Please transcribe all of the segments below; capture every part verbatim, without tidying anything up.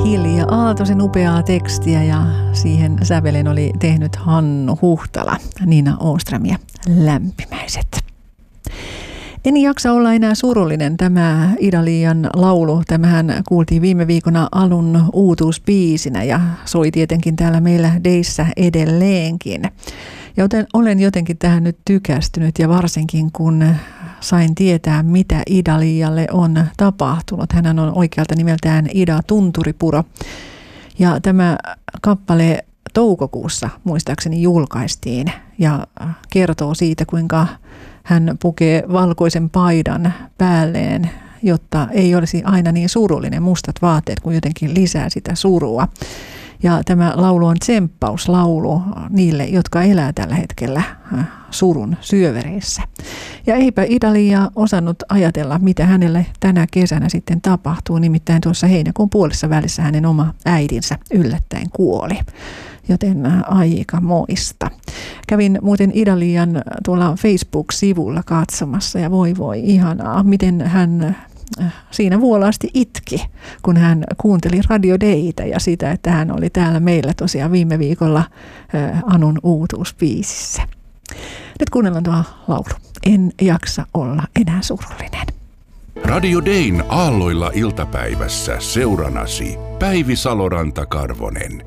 Hilja Aaltosen upeaa tekstiä ja siihen sävelen oli tehnyt Hannu Huhtala, Nina Åström ja Lämpimäiset. En jaksa olla enää surullinen, tämä Ida-Liian laulu. Tämähän kuultiin viime viikona alun uutuusbiisinä ja soi tietenkin täällä meillä Deissä edelleenkin. Joten olen jotenkin tähän nyt tykästynyt ja varsinkin kun sain tietää, mitä Ida-Liialle on tapahtunut. Hän on oikealta nimeltään Ida Tunturipuro ja tämä kappale toukokuussa muistaakseni julkaistiin ja kertoo siitä, kuinka hän pukee valkoisen paidan päälleen, jotta ei olisi aina niin surullinen, mustat vaatteet, kun jotenkin lisää sitä surua. Ja tämä laulu on tsemppauslaulu niille, jotka elää tällä hetkellä surun syövereissä. Ja eipä Ida-Liia osannut ajatella, mitä hänelle tänä kesänä sitten tapahtuu. Nimittäin tuossa heinäkuun puolessa välissä hänen oma äidinsä yllättäen kuoli. Joten aika moista. Kävin muuten Ida-Liian tuolla Facebook-sivulla katsomassa ja voi voi ihanaa, miten hän siinä vuolaasti itki, kun hän kuunteli Radio Deitä ja sitä, että hän oli täällä meillä tosiaan viime viikolla Anun uutuusbiisissä. Nyt kuunnellaan tuo laulu. En jaksa olla enää surullinen. Radio Dein aalloilla iltapäivässä seuranasi Päivi Saloranta-Karvonen.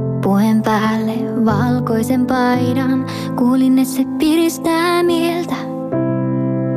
Puen päälle valkoisen paidan, kuulin, että se piristää mieltä.